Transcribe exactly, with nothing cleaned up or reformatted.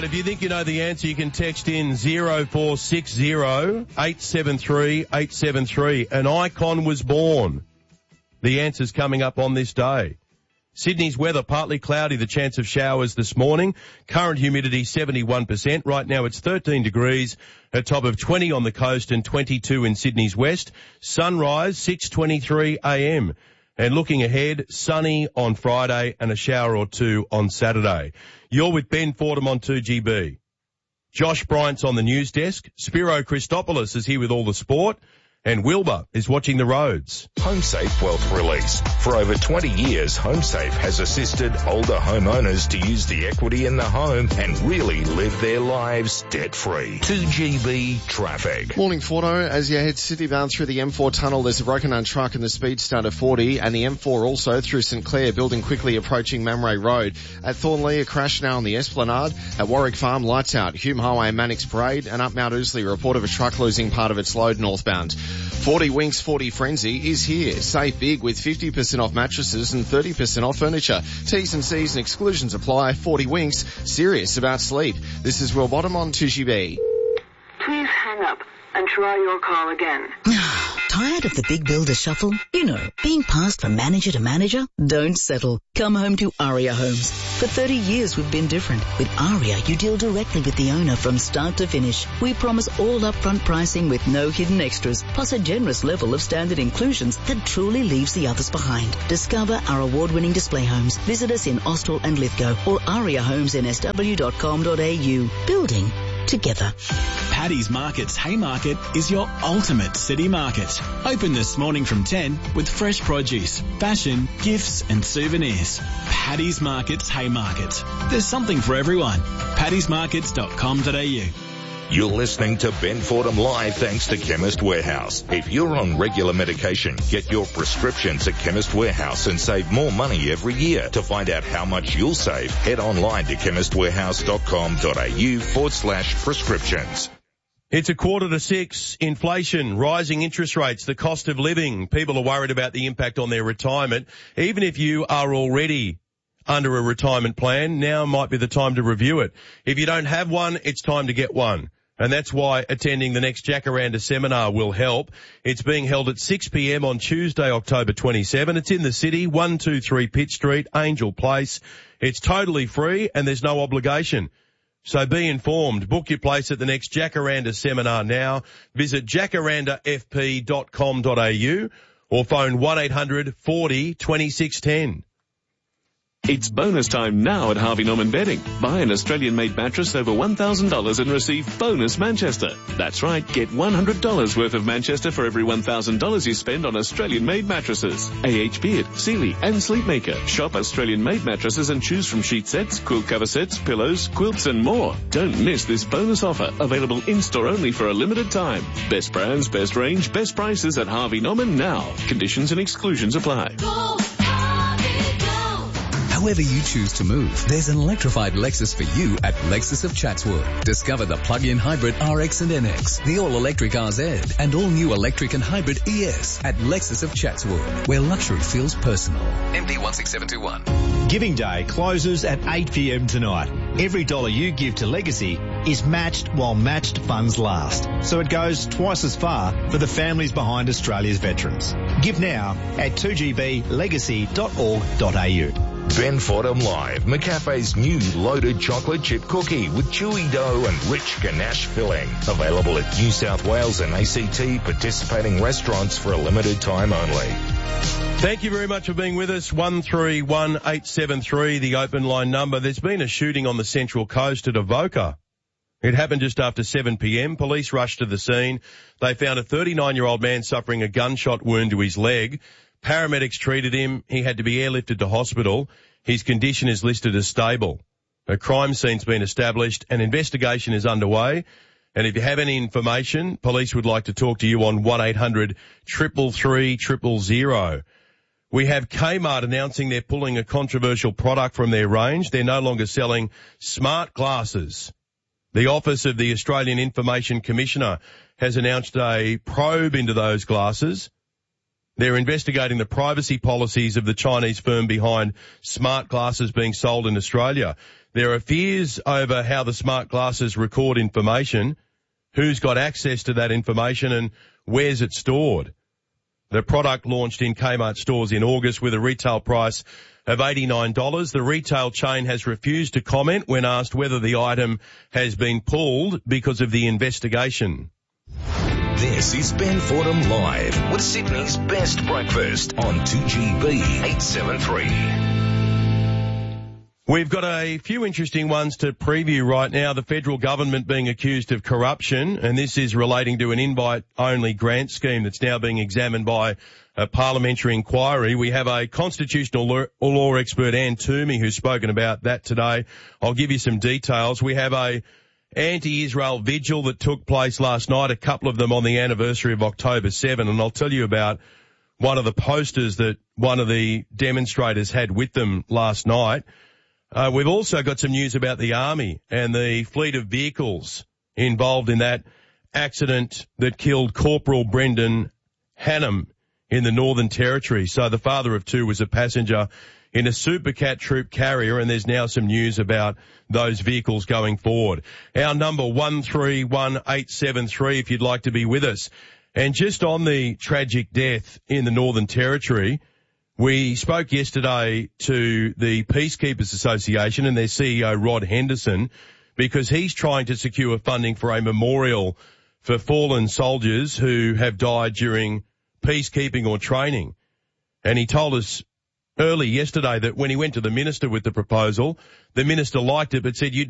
right, if you think you know the answer, you can text in zero four six zero eight seven three eight seven three. An icon was born. The answer's coming up on this day. Sydney's weather, partly cloudy, the chance of showers this morning. Current humidity seventy-one percent. Right now it's thirteen degrees, a top of twenty on the coast and twenty-two in Sydney's west. Sunrise six twenty-three a m. And looking ahead, sunny on Friday and a shower or two on Saturday. You're with Ben Fordham on two G B. Josh Bryant's on the news desk. Spiro Christopoulos is here with all the sport. And Wilbur is watching the roads. HomeSafe Wealth Release. For over twenty years, HomeSafe has assisted older homeowners to use the equity in the home and really live their lives debt-free. two G B traffic. Morning, Fordo. As you head citybound through the M four tunnel, there's a broken down truck in the speed start of forty, and the M four also through St Clair, building quickly approaching Mamray Road. At Thornley, a crash now on the Esplanade. At Warwick Farm, lights out. Hume Highway and Mannix Parade. And up Mount Ousley, a report of a truck losing part of its load northbound. forty Winks forty Frenzy is here. Save big with fifty percent off mattresses and thirty percent off furniture. T's and C's and exclusions apply. forty Winks, serious about sleep. This is Will Bottom on two G B. Please hang up and try your call again. Tired of the big builder shuffle? You know, being passed from manager to manager? Don't settle. Come home to Aria Homes. For thirty years we've been different. With Aria, you deal directly with the owner from start to finish. We promise all upfront pricing with no hidden extras, plus a generous level of standard inclusions that truly leaves the others behind. Discover our award-winning display homes. Visit us in Austral and Lithgow or aria homes n s w dot com dot a u. Building together. Paddy's Market's Haymarket is your ultimate city market. Open this morning from ten with fresh produce, fashion, gifts and souvenirs. Paddy's Market's Haymarket. There's something for everyone. paddys markets dot com dot a u. You're listening to Ben Fordham Live thanks to Chemist Warehouse. If you're on regular medication, get your prescriptions at Chemist Warehouse and save more money every year. To find out how much you'll save, head online to chemist warehouse dot com dot a u forward slash prescriptions. It's a quarter to six. Inflation, rising interest rates, the cost of living. People are worried about the impact on their retirement. Even if you are already under a retirement plan, now might be the time to review it. If you don't have one, it's time to get one. And that's why attending the next Jacaranda seminar will help. It's being held at six p m on Tuesday, October twenty-seventh. It's in the city, one two three Pitt Street, Angel Place. It's totally free and there's no obligation. So be informed. Book your place at the next Jacaranda seminar now. Visit jacaranda f p dot com dot a u or phone one eight hundred forty twenty-six ten. It's bonus time now at Harvey Norman Bedding. Buy an Australian-made mattress over one thousand dollars and receive bonus Manchester. That's right, get one hundred dollars worth of Manchester for every one thousand dollars you spend on Australian-made mattresses. A H Beard, Sealy and Sleepmaker. Shop Australian-made mattresses and choose from sheet sets, quilt cover sets, pillows, quilts and more. Don't miss this bonus offer, available in-store only for a limited time. Best brands, best range, best prices at Harvey Norman now. Conditions and exclusions apply. Go, Harvey, go. However you choose to move, there's an electrified Lexus for you at Lexus of Chatswood. Discover the plug-in hybrid R X and N X, the all-electric R Z, and all-new electric and hybrid E S at Lexus of Chatswood, where luxury feels personal. M D one six seven two one. Giving Day closes at eight p m tonight. Every dollar you give to Legacy is matched while matched funds last. So it goes twice as far for the families behind Australia's veterans. Give now at two g b legacy dot org dot a u. Ben Fordham Live, McCafe's new loaded chocolate chip cookie with chewy dough and rich ganache filling. Available at New South Wales and A C T participating restaurants for a limited time only. Thank you very much for being with us. one three one eight seven three, the open line number. There's been a shooting on the Central Coast at Avoca. It happened just after seven p m. Police rushed to the scene. They found a thirty-nine-year-old man suffering a gunshot wound to his leg. Paramedics treated him. He had to be airlifted to hospital. His condition is listed as stable. A crime scene's been established. An investigation is underway. And if you have any information, police would like to talk to you on one eight hundred three three three zero zero. We have Kmart announcing they're pulling a controversial product from their range. They're no longer selling smart glasses. The Office of the Australian Information Commissioner has announced a probe into those glasses. They're investigating the privacy policies of the Chinese firm behind smart glasses being sold in Australia. There are fears over how the smart glasses record information, who's got access to that information and where's it stored. The product launched in Kmart stores in August with a retail price of eighty-nine dollars. The retail chain has refused to comment when asked whether the item has been pulled because of the investigation. This is Ben Fordham Live with Sydney's best breakfast on two G B eight seventy-three. We've got a few interesting ones to preview right now. The federal government being accused of corruption, and this is relating to an invite-only grant scheme that's now being examined by a parliamentary inquiry. We have a constitutional law expert, Anne Toomey, who's spoken about that today. I'll give you some details. We have a anti-Israel vigil that took place last night, a couple of them on the anniversary of October seventh, and I'll tell you about one of the posters that one of the demonstrators had with them last night. Uh, we've also got some news about the Army and the fleet of vehicles involved in that accident that killed Corporal Brendan Hannam in the Northern Territory. So the father of two was a passenger in a Super Cat troop carrier, and there's now some news about those vehicles going forward. Our number one three one eight seven three if you'd like to be with us. And just on the tragic death in the Northern Territory, we spoke yesterday to the Peacekeepers Association and their C E O, Rod Henderson, because he's trying to secure funding for a memorial for fallen soldiers who have died during peacekeeping or training. And he told us early yesterday that when he went to the minister with the proposal, the minister liked it but said, you'd